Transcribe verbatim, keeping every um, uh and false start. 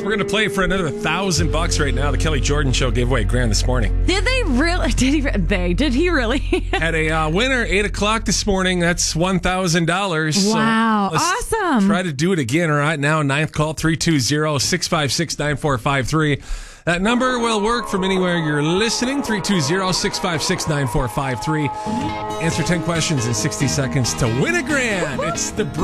We're going to play for another thousand bucks right now. The Kelly Jordan Show gave away a grand this morning. Did they really? Did he? They? Did he really? Had a uh, winner eight o'clock this morning. That's one thousand dollars. Wow, so awesome! Try to do it again. All right, now ninth call three two zero, six five six, nine four five three. That number will work from anywhere you're listening. three two zero, six five six, nine four five three. Answer ten questions in sixty seconds to win a grand. It's the